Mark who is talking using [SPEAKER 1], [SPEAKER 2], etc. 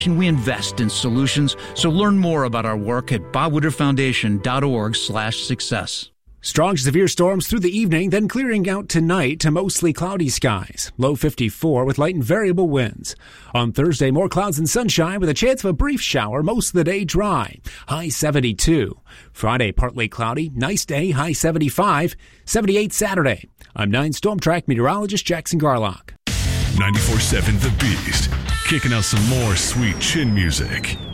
[SPEAKER 1] We invest in solutions, so learn more about our work at bobwooderfoundation.org/success.
[SPEAKER 2] Strong severe storms through the evening, then clearing out tonight to mostly cloudy skies. Low 54 with light and variable winds. On Thursday, more clouds and sunshine with a chance of a brief shower, most of the day dry. High 72. Friday, partly cloudy, nice day, high 75. 78 Saturday. I'm 9 Storm Track meteorologist Jackson Garlock.
[SPEAKER 3] 94.7 The Beast. Kicking out some more sweet chin music.